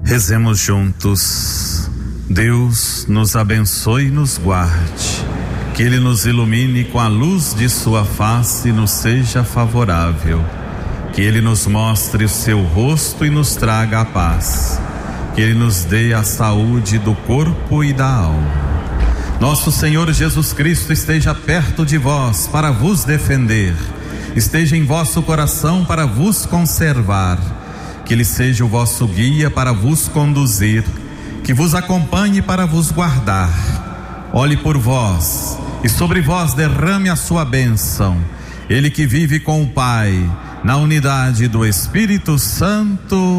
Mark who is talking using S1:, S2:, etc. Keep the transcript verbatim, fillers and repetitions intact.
S1: Rezemos juntos. Deus nos abençoe e nos guarde, que Ele nos ilumine com a luz de sua face e nos seja favorável, que Ele nos mostre o seu rosto e nos traga a paz, que Ele nos dê a saúde do corpo e da alma. Nosso Senhor Jesus Cristo esteja perto de vós para vos defender, esteja em vosso coração para vos conservar, que Ele seja o vosso guia para vos conduzir, que vos acompanhe para vos guardar, olhe por vós e sobre vós derrame a sua bênção. Ele que vive com o Pai, na unidade do Espírito Santo.